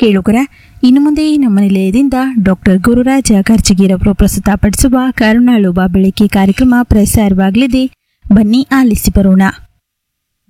ಕೇಳುಗರ ಇನ್ನು ಮುಂದೆ ನಮ್ಮ ನಿಲಯದಿಂದ ಡಾಕ್ಟರ್ ಗುರುರಾಜ ಕರ್ಜಗಿರವರು ಪ್ರಸ್ತುತಪಡಿಸುವ ಕರುಣಾಳುಬ ಬೆಳಕಿ ಕಾರ್ಯಕ್ರಮ ಪ್ರಸಾರವಾಗಲಿದೆ. ಬನ್ನಿ ಆಲಿಸಿ ಬರೋಣ.